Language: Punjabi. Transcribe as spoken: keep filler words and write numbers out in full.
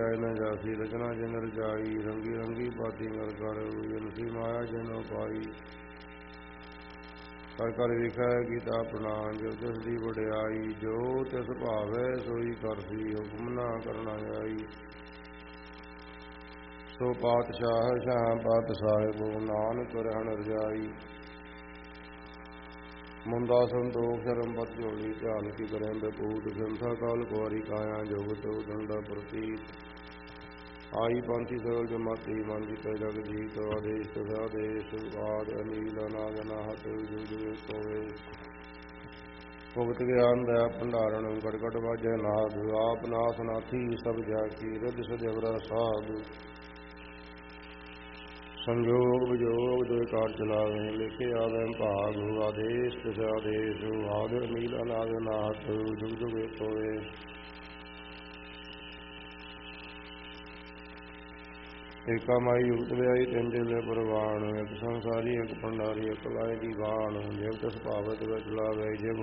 ਜਾਇ ਨ ਜਾਸੀ ਰਚਨਾ ਜਿਨ ਰਜਾਈ ਰੰਗੀ ਰੰਗੀ ਪਾਤੀ ਕਰ ਕਰ ਜਨਸੀ ਮਾਇਆ ਜਿਨੋ ਪਾਈ ਕਰ ਕਰ ਵਿਖੈ ਕੀਤਾ ਪ੍ਰਣਾਮ ਜੋ ਤਿਸ ਦੀ ਵਡਿਆਈ ਜੋ ਤਿਸ ਭਾਵੈ ਸੋਈ ਕਰਸੀ ਹੁਕਮ ਨਾ ਕਰਨਾ ਜਾਈ ਸੋ ਪਾਤਸ਼ਾਹ ਸ਼ਾਹ ਪਾਤ ਸਾਹਿਬ ਨਾਨਕ ਰਹਿਣ ਰਜਾਈ ਮੁੰਦਾ ਸੰਤੋਖ ਸ਼ਰਮ ਪਤ ਝੋਲੀ ਧਿਆਨ ਕੀ ਕਰੇ ਬਪੂਤ ਸੰਸਾ ਕਾਲ ਕੁਆਰੀ ਕਾਇਆ ਜੋਗਤ ਦੰਡਾ ਪ੍ਰਤੀਤ ਆਈ ਪੰਥੀ ਸਗਲ ਜਮਾਤੀ ਮਨ ਜਿਤੈ ਜਗ ਜੀਤ ਆਦੇਸ਼ ਤਥਾ ਦੇਸ਼ ਆਦ ਅਨੀਲ ਅਨਾਦ ਅਨਾਹਤ ਜੁਗ ਜੁਗ ਹੋਵੇ ਭੁਗਤ ਗਿਆਨ ਦਇਆ ਭੰਡਾਰਨ ਕਟ ਕਟ ਵਾਜੈ ਨਾਦ ਆਪ ਨਾਥ ਨਾਥੀ ਸਭ ਜਾ ਕੀ ਰਿਧ ਸਦਿਵਰਾ ਸਾਧ ਸੰਜੋਗ ਵਿਜੋਗ ਜੋ ਕਾਰ ਚਲਾਵੇ ਲਿਖੇ ਆਵੈ ਭਾਗ ਆਦੇਸ਼ ਤਿਸ ਆਦੇਸ਼ ਆਦ ਅਨੀਲ ਅਨਾਦ ਅਨਾਹਤ ਜੁਗ ਜੁਗ ਹੋਵੇ ਏਕਾ ਮਾਈ ਯੁਗਤ ਵਿਆਈ ਤਿੰਨ ਢੇਲੇ ਪ੍ਰਵਾਨ ਇੱਕ ਸੰਸਾਰੀ ਇੱਕ ਭੰਡਾਰੀ ਇੱਕ ਲਾਏ ਦੀਵਾਨ ਜਿਵ ਤਿਸ ਭਾਵਤ ਵਿੱਚ ਲਾਵੇ ਜਿਵ